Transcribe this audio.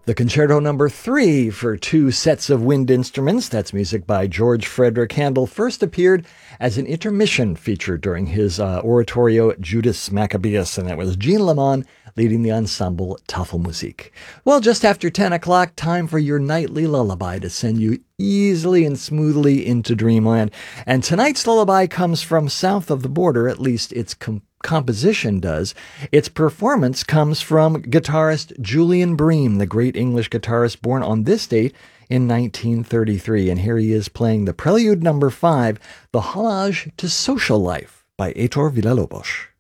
The Concerto Number 3 for two sets of wind instruments, that's music by George Frederick Handel, first appeared as an intermission feature during his oratorio Judas Maccabeus, and that was Gene Lamont leading the ensemble Tafelmusik. Well, just after 10 o'clock, time for your nightly lullaby to send you easily and smoothly into dreamland. And tonight's lullaby comes from south of the border, at least its composition does. Its performance comes from guitarist Julian Bream, the great English guitarist born on this date in 1933. And here he is playing the Prelude Number 5, The Homage to Social Life by Heitor Villa-Lobos.